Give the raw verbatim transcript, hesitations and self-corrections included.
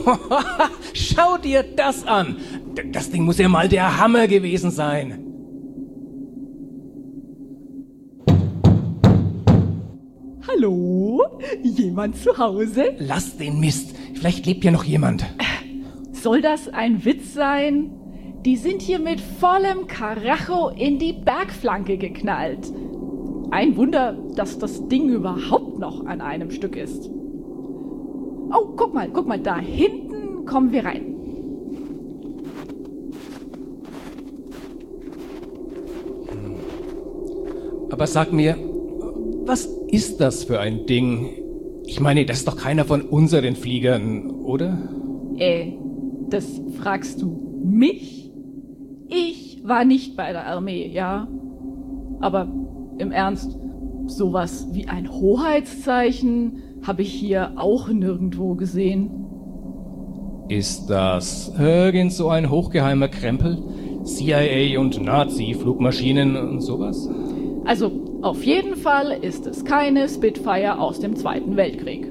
Schau dir das an. Das Ding muss ja mal der Hammer gewesen sein. Hallo? Jemand zu Hause? Lass den Mist. Vielleicht lebt ja noch jemand. Soll das ein Witz sein? Die sind hier mit vollem Karacho in die Bergflanke geknallt. Ein Wunder, dass das Ding überhaupt noch an einem Stück ist. Oh, guck mal, guck mal, da hinten kommen wir rein. Aber sag mir, was ist das für ein Ding? Ich meine, das ist doch keiner von unseren Fliegern, oder? Äh, das fragst du mich? Ich war nicht bei der Armee, ja? Aber im Ernst, sowas wie ein Hoheitszeichen habe ich hier auch nirgendwo gesehen. Ist das irgend so ein hochgeheimer Krempel? C I A und Nazi-Flugmaschinen und sowas? Also, auf jeden Fall ist es keine Spitfire aus dem Zweiten Weltkrieg.